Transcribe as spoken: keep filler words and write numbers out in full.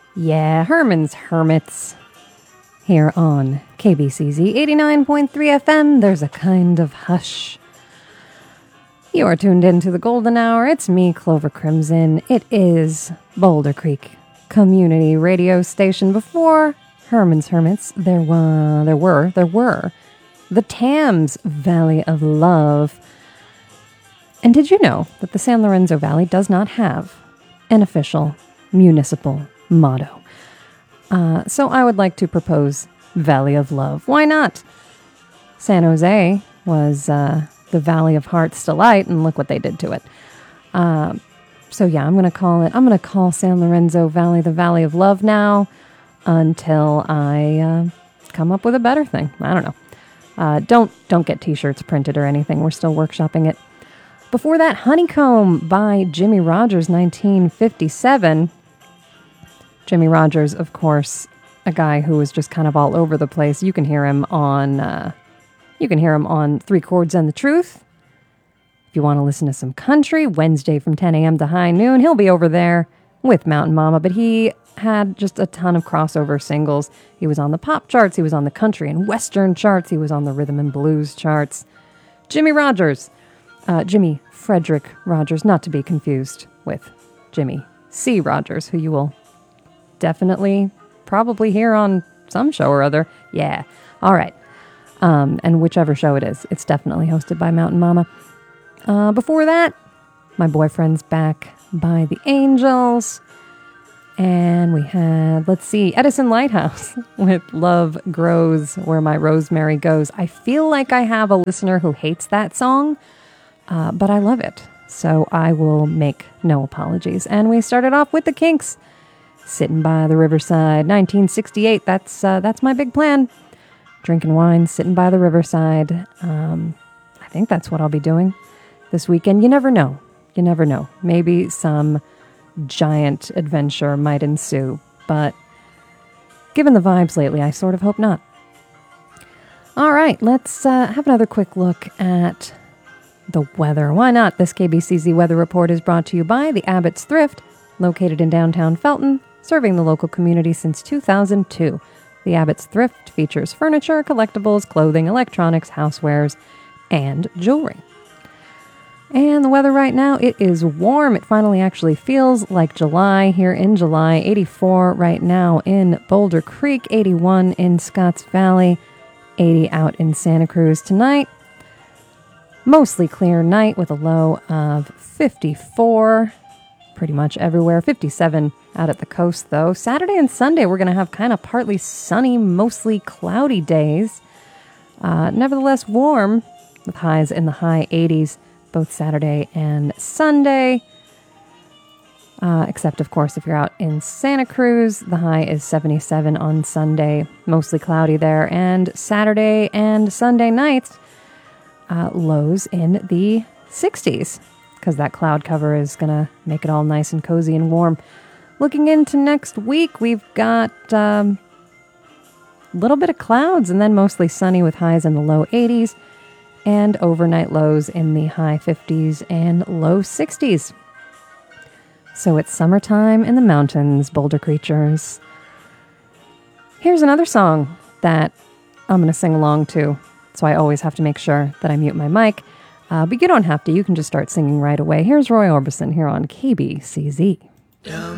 Yeah, Herman's Hermits. Here on K B C Z eighty-nine point three F M, there's a kind of hush. You are tuned into the Golden Hour. It's me, Clover Crimson. It is Boulder Creek Community Radio Station. Before Herman's Hermits, there were, there were, there were the Tams Valley of Love. And did you know that the San Lorenzo Valley does not have an official municipal motto? Uh, so I would like to propose Valley of Love. Why not? San Jose was uh, the Valley of Heart's Delight, and look what they did to it. Uh, so yeah, I'm going to call it, I'm going to call San Lorenzo Valley the Valley of Love now until I uh, come up with a better thing. I don't know. Uh, don't, don't get t-shirts printed or anything. We're still workshopping it. Before that, Honeycomb by Jimmie Rodgers, nineteen fifty-seven. Jimmie Rodgers, of course, a guy who was just kind of all over the place. You can hear him on, uh, you can hear him on Three Chords and the Truth. If you want to listen to some country, Wednesday from ten a.m. to high noon, he'll be over there with Mountain Mama. But he had just a ton of crossover singles. He was on the pop charts. He was on the country and western charts. He was on the rhythm and blues charts. Jimmie Rodgers. Uh, Jimmy Frederick Rodgers, not to be confused with Jimmy C. Rodgers, who you will definitely probably hear on some show or other. Yeah. All right. Um, and whichever show it is, it's definitely hosted by Mountain Mama. Uh, before that, My Boyfriend's Back by the Angels. And we had, let's see, Edison Lighthouse with Love Grows Where My Rosemary Goes. I feel like I have a listener who hates that song, uh, but I love it. So I will make no apologies. And we started off with the Kinks. Sitting by the Riverside, nineteen sixty-eight. That's uh, that's my big plan. Drinking wine, sitting by the riverside. Um, I think that's what I'll be doing this weekend. You never know. You never know. Maybe some giant adventure might ensue. But given the vibes lately, I sort of hope not. All right, let's uh, have another quick look at the weather. Why not? This K B C Z weather report is brought to you by the Abbott's Thrift, located in downtown Felton, serving the local community since two thousand two. The Abbott's Thrift features furniture, collectibles, clothing, electronics, housewares, and jewelry. And the weather right now, it is warm. It finally actually feels like July here in July. eighty-four right now in Boulder Creek, eighty-one in Scotts Valley, eighty out in Santa Cruz tonight. Mostly clear night with a low of fifty-four. Pretty much everywhere. fifty-seven out at the coast, though. Saturday and Sunday, we're going to have kind of partly sunny, mostly cloudy days. Uh, nevertheless, warm with highs in the high eighties, both Saturday and Sunday. Uh, except, of course, if you're out in Santa Cruz, the high is seventy-seven on Sunday, mostly cloudy there. And Saturday and Sunday nights, uh, lows in the sixties. Because that cloud cover is going to make it all nice and cozy and warm. Looking into next week, we've got a um, little bit of clouds and then mostly sunny with highs in the low eighties and overnight lows in the high fifties and low sixties. So it's summertime in the mountains, Boulder creatures. Here's another song that I'm going to sing along to, so I always have to make sure that I mute my mic. Uh, but you don't have to. You can just start singing right away. Here's Roy Orbison here on K B C Z. Down